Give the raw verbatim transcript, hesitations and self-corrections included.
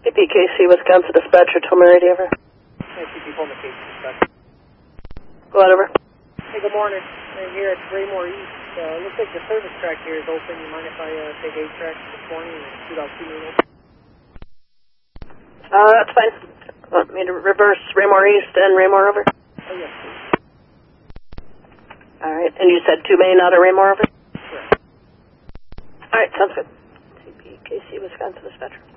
P P K C, Wisconsin dispatcher, Tomerity, over. Hey, P P, hold the case, dispatcher. Go on, over. Hey, good morning. I'm here at Raymore East. Uh, looks like the service track here is open. You mind if I uh, take eight track this morning and shoot out two units? Uh, that's fine. Want me to reverse Raymore East and Raymore, over? Oh, yes, please. All right, and you said two main out of Raymore, over? Correct. All right, sounds good. P P K C, Wisconsin dispatcher.